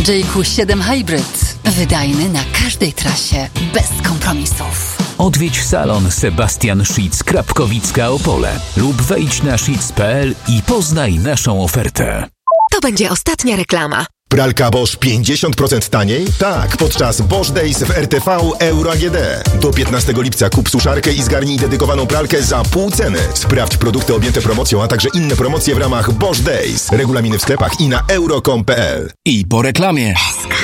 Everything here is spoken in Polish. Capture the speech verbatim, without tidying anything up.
J Q siedem Hybrid. Wydajny na każdej trasie, bez kompromisów. Odwiedź salon Sebastian Schitz Krapkowicka Opole lub wejdź na schitz kropka p l i poznaj naszą ofertę. To będzie ostatnia reklama. Pralka Bosch pięćdziesiąt procent taniej? Tak, podczas Bosch Days w R T V Euro A G D. Do piętnastego lipca kup suszarkę i zgarnij dedykowaną pralkę za pół ceny. Sprawdź produkty objęte promocją, a także inne promocje w ramach Bosch Days. Regulaminy w sklepach i na euro kropka com kropka p l. I po reklamie.